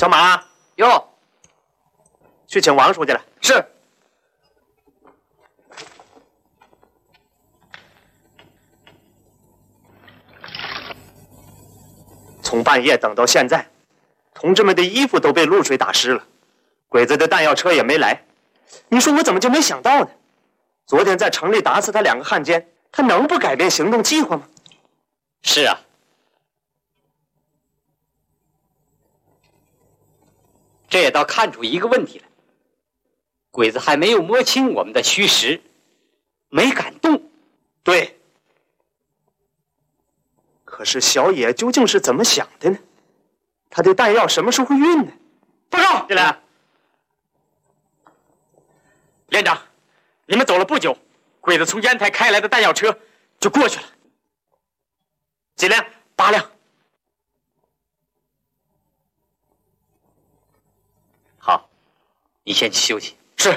小马， 哟， 去请王书记来。 是。 从半夜等到现在，同志们的衣服都被露水打湿了，鬼子的弹药车也没来。你说我怎么就没想到呢？昨天在城里打死他2个汉奸，他能不改变行动计划吗？ 是啊。这也倒看出一个问题来，鬼子还没有摸清我们的虚实，没敢动。 对。可是小野究竟是怎么想的呢？他的弹药什么时候运呢？ 报告，进来。连长，你们走了不久，鬼子从烟台开来的弹药车就过去了。 几辆 ？8辆。好，你先去休息。 是。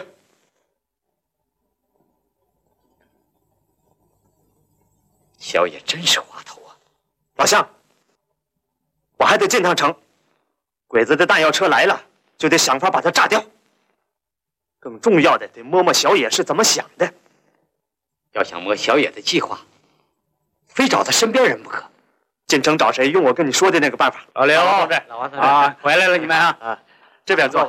小野真是滑头啊！ 老乡，我还得进趟城，鬼子的弹药车来了，就得想法把它炸掉。更重要的，得摸摸小野是怎么想的。 要想摸小野的计划，非找他身边人不可。 进城找谁？用我跟你说的那个办法。 老刘， 老王同志， 啊，回来了，你们啊， 这边坐。